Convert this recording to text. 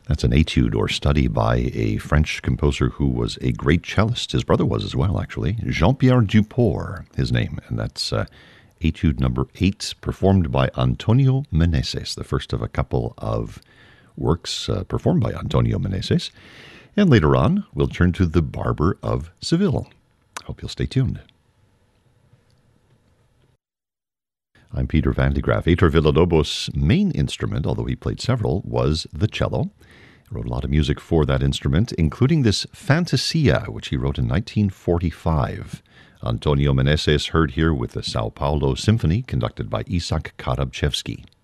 That's an etude or study by a French composer who was a great cellist. His brother was as well, actually. Jean-Pierre Duport, his name. And that's etude number 8, performed by Antonio Meneses, the first of a couple of works performed by Antonio Meneses. And later on, we'll turn to the Barber of Seville. Hope you'll stay tuned. I'm Peter Van de Graaf. Heitor Villa-Lobos' main instrument, although he played several, was the cello. He wrote a lot of music for that instrument, including this Fantasia, which he wrote in 1945. Antonio Meneses heard here with the Sao Paulo Symphony, conducted by Isaac Karabchevsky.